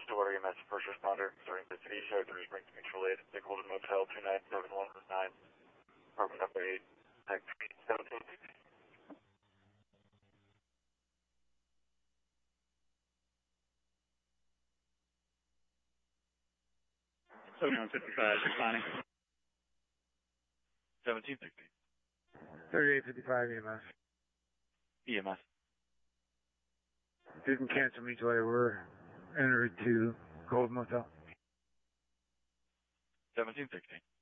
Stillwater EMS first responder, starting the city show, 3 Springs Mutual Aid, Big Golden Motel, 29719, apartment number 8, next 17. 7155, responding. 1760. 3855 EMS. EMS. Didn't cancel mutual aid. We're entered to Gold Motel. 1760.